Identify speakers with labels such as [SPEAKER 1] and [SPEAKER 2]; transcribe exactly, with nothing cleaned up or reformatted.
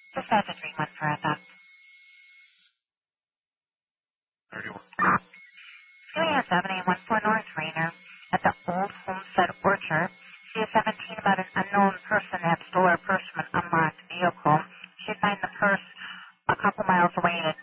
[SPEAKER 1] Just had to drink one further.
[SPEAKER 2] thirty-one.
[SPEAKER 1] Julia seven eight one four North Rainer at the Old Homestead Orchard. C S seventeen about an unknown person that stole her purse from an unlocked vehicle. She'd find the purse a couple miles away in a